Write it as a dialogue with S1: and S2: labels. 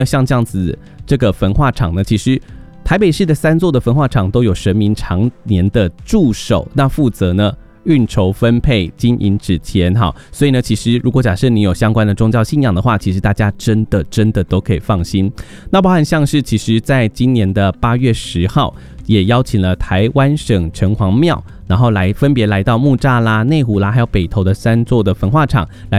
S1: 像这样子这个焚化厂呢，其实台北市的3座的焚化厂都有神明常年的驻守，那负责呢运筹分配、经营纸钱。好，所以呢，其实如果假设你有相关的宗教信仰的话，其实大家真的都可以放心。那包含像是其实在今年的8月10号，也邀请了台湾省城隍庙，然后分别来到木栅啦、内湖啦，还有北投的3座的焚化厂来